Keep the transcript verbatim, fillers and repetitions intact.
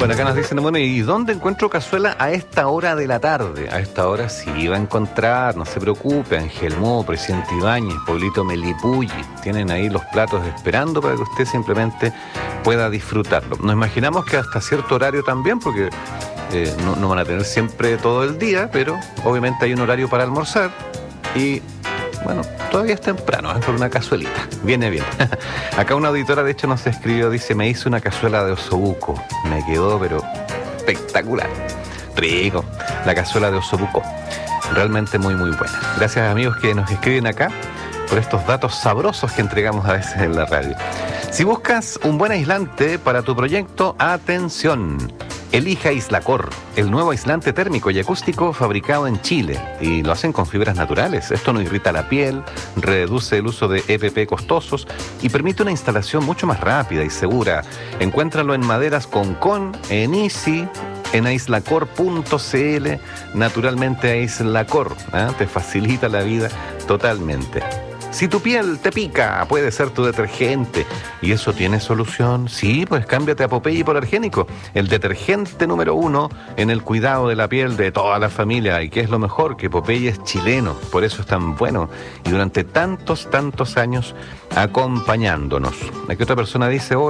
Bueno, acá nos dicen, bueno, ¿y dónde encuentro cazuela a esta hora de la tarde? A esta hora sí va a encontrar, no se preocupe, Angelmó, Presidente Ibáñez, Pueblito Melipulli. Tienen ahí los platos esperando para que usted simplemente pueda disfrutarlo. Nos imaginamos que hasta cierto horario también, porque eh, no, no van a tener siempre todo el día, pero obviamente hay un horario para almorzar y... bueno, todavía es temprano, es ¿eh? Por una cazuelita. Viene bien. Acá una auditora, de hecho, nos escribió, dice, me hice una cazuela de osobuco. Me quedó, pero espectacular. Rico. La cazuela de osobuco. Realmente muy, muy buena. Gracias, amigos, que nos escriben acá por estos datos sabrosos que entregamos a veces en la radio. Si buscas un buen aislante para tu proyecto, atención. Elija Aislacor, el nuevo aislante térmico y acústico fabricado en Chile, y lo hacen con fibras naturales. Esto no irrita la piel, reduce el uso de E P P costosos y permite una instalación mucho más rápida y segura. Encuéntralo en Maderas Concón, en Easy, en aislacor punto c l. Naturalmente Aislacor, ¿eh? Te facilita la vida totalmente. Si tu piel te pica, puede ser tu detergente. ¿Y eso tiene solución? Sí, pues cámbiate a Popeye Hipoalergénico, el detergente número uno en el cuidado de la piel de toda la familia. ¿Y qué es lo mejor? Que Popeye es chileno, por eso es tan bueno. Y durante tantos, tantos años acompañándonos. Aquí otra persona dice, hola.